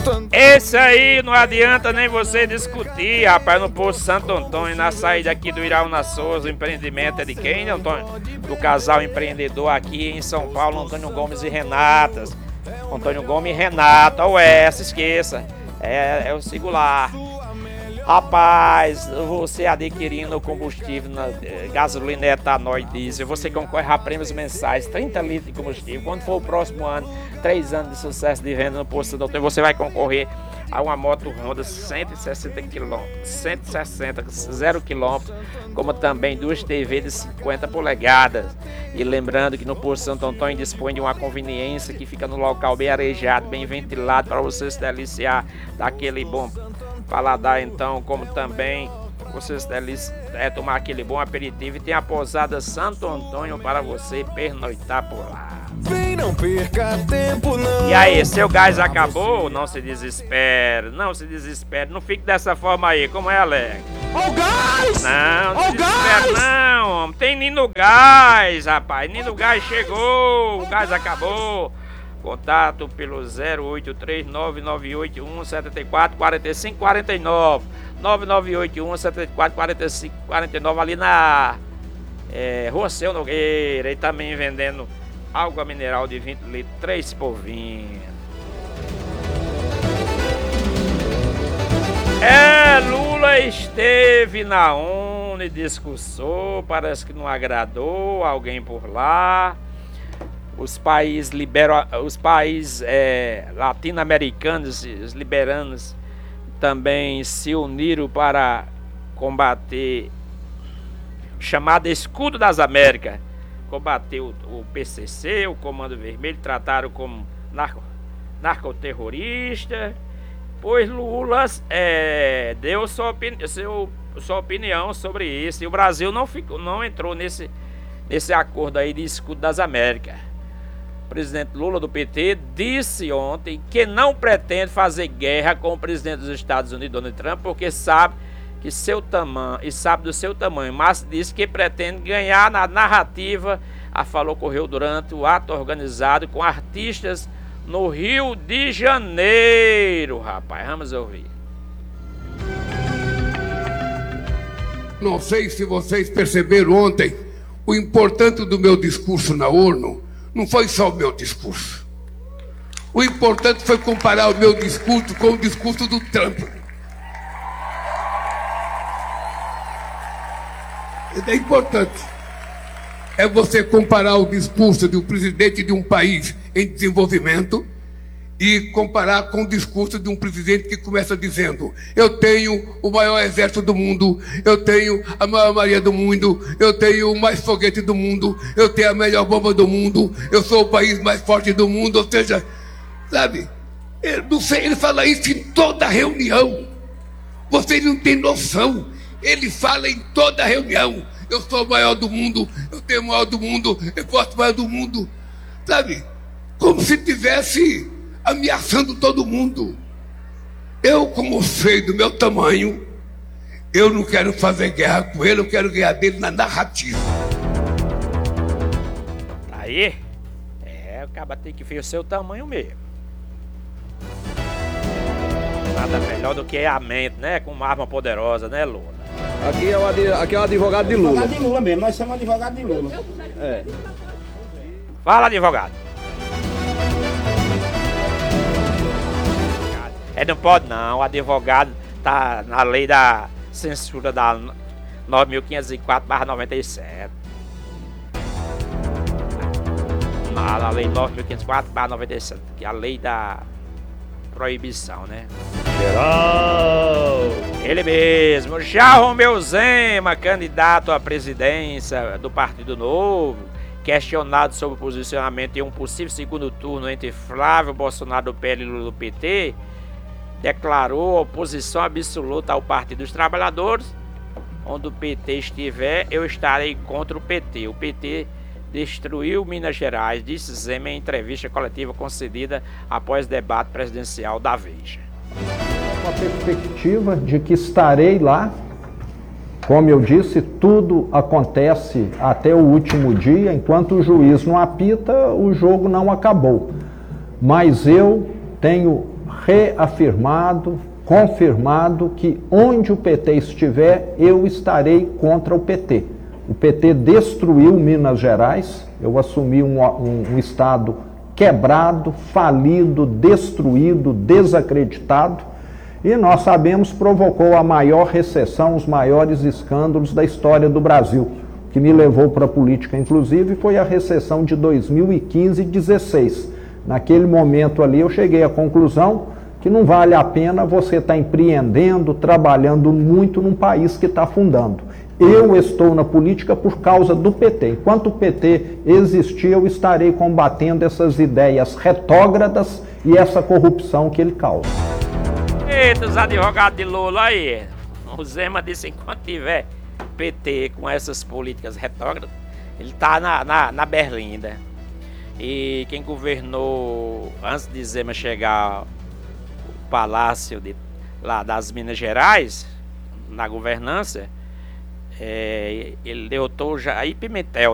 Esse aí não adianta nem você discutir, rapaz, no posto Santo Antônio, na saída aqui do Iraúna Souza. O empreendimento é de quem, Antônio? Do casal empreendedor aqui em São Paulo, Antônio Gomes e Renatas. Antônio Gomes e Renata, ou essa, esqueça. É o singular. Rapaz, você adquirindo combustível, gasolina, etanol e diesel, você concorre a prêmios mensais, 30 litros de combustível. Quando for o próximo ano, 3 anos de sucesso de venda no posto Santo Antônio, você vai concorrer a uma moto Honda 160 km, 0 km, como também 2 TV de 50 polegadas. E lembrando que no posto Santo Antônio dispõe de uma conveniência que fica no local bem arejado, bem ventilado, para você se deliciar daquele bom paladar, então, como também você se deliciar, tomar aquele bom aperitivo. E tem a pousada Santo Antônio para você pernoitar por lá. Vem, não perca tempo, não. E aí, seu gás acabou? Não se desespere, não se desespere. Não fique dessa forma aí, como é, Alex? Ó o gás! Não se desespere não. Tem Nino Gás, rapaz. Nino Gás chegou, o gás acabou. Contato pelo 08399817445499 9981744549 ali na Rua Seu Nogueira. E também vendendo água mineral de 20 litros, 3 por 20. Lula esteve na ONU e discursou, parece que não agradou alguém por lá. Os países latino-americanos, os liberanos, também se uniram para combater o chamado Escudo das Américas, combater o PCC, o Comando Vermelho, trataram como narcoterrorista, pois Lula deu sua opinião sobre isso, e o Brasil não entrou nesse acordo aí de Escudo das Américas. O presidente Lula do PT disse ontem que não pretende fazer guerra com o presidente dos Estados Unidos, Donald Trump, porque sabe do seu tamanho, mas disse que pretende ganhar na narrativa. A fala ocorreu durante o ato organizado com artistas no Rio de Janeiro, rapaz. Vamos ouvir. Não sei se vocês perceberam ontem, o importante do meu discurso na ONU não foi só o meu discurso. O importante foi comparar o meu discurso com o discurso do Trump. É importante. É você comparar o discurso de um presidente de um país em desenvolvimento e comparar com o discurso de um presidente que começa dizendo: eu tenho o maior exército do mundo, eu tenho a maior marinha do mundo, eu tenho o mais foguete do mundo, eu tenho a melhor bomba do mundo, eu sou o país mais forte do mundo. Ou seja, sabe, ele fala isso em toda reunião. Vocês não têm noção. Ele fala em toda reunião: eu sou o maior do mundo, eu tenho o maior do mundo, eu posso o maior do mundo. Sabe, como se tivesse ameaçando todo mundo. Eu, como sei do meu tamanho, eu não quero fazer guerra com ele, eu quero ganhar dele na narrativa. Aí, o cara tem que ver o seu tamanho mesmo. Nada melhor do que a mente, né? Com uma arma poderosa, né, Lula? Aqui é o advogado de Lula. Advogado de Lula mesmo, nós somos advogado de Lula. Fala, advogado. Não pode não, o advogado tá na lei da censura da 9.504/97. Na lei 9.504/97, que é a lei da proibição, né? Geral! Ele mesmo, já Romeu Zema, candidato à presidência do Partido Novo, questionado sobre o posicionamento em um possível segundo turno entre Flávio Bolsonaro do PL e Lula do PT, declarou oposição absoluta ao Partido dos Trabalhadores. Onde o PT estiver, eu estarei contra o PT. O PT destruiu Minas Gerais, disse Zema em entrevista coletiva concedida após debate presidencial da Veja. Com a perspectiva de que estarei lá, como eu disse, tudo acontece até o último dia. Enquanto o juiz não apita, o jogo não acabou. Mas eu tenho reafirmado, confirmado que onde o PT estiver, eu estarei contra o PT. O PT destruiu Minas Gerais, eu assumi um estado quebrado, falido, destruído, desacreditado, e nós sabemos provocou a maior recessão, os maiores escândalos da história do Brasil. O que me levou para a política, inclusive, foi a recessão de 2015 e 2016. Naquele momento ali eu cheguei à conclusão que não vale a pena você estar empreendendo, trabalhando muito num país que está afundando. Eu estou na política por causa do PT. Enquanto o PT existir, eu estarei combatendo essas ideias retrógradas e essa corrupção que ele causa. Eita, os advogados de Lula aí. O Zema disse que enquanto tiver PT com essas políticas retrógradas, ele tá na berlinda. E quem governou antes de Zema chegar o palácio lá das Minas Gerais, na governança, ele derrotou Jair Pimentel.